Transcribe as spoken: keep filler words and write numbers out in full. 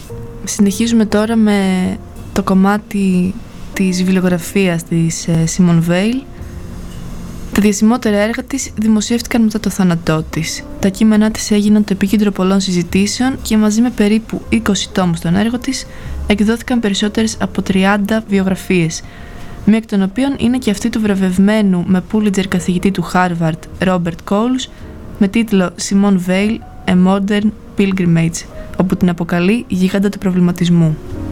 Συνεχίζουμε τώρα με το κομμάτι της βιβλιογραφίας της Simone Weil. Τα διασημότερα έργα της δημοσιεύτηκαν μετά το θάνατό της. Τα κείμενά της έγιναν το επίκεντρο πολλών συζητήσεων και μαζί με περίπου είκοσι τόμους των έργων της εκδόθηκαν περισσότερες από τριάντα βιογραφίες, μία εκ των οποίων είναι και αυτή του βραβευμένου με Pulitzer καθηγητή του Harvard Robert Coles με τίτλο Simone Weil, A Modern Pilgrimage, όπου την αποκαλεί γίγαντα του προβληματισμού.